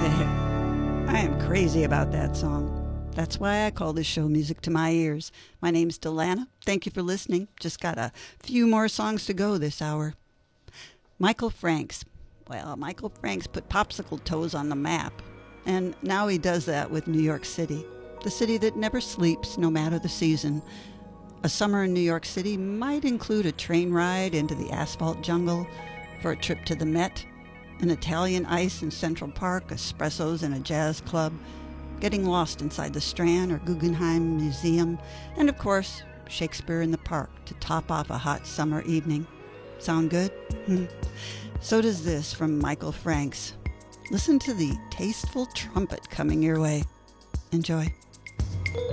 I am crazy about that song. That's why I call this show Music to My Ears. My name's Delana. Thank you for listening. Just got a few more songs to go this hour. Michael Franks. Well, Michael Franks put popsicle toes on the map. And now he does that with New York City. The city that never sleeps, no matter the season. A summer in New York City might include a train ride into the asphalt jungle for a trip to the Met, an Italian ice in Central Park, espressos in a jazz club, getting lost inside the Strand or Guggenheim Museum, and of course, Shakespeare in the Park to top off a hot summer evening. Sound good? So does this from Michael Franks. Listen to the tasteful trumpet coming your way. Enjoy.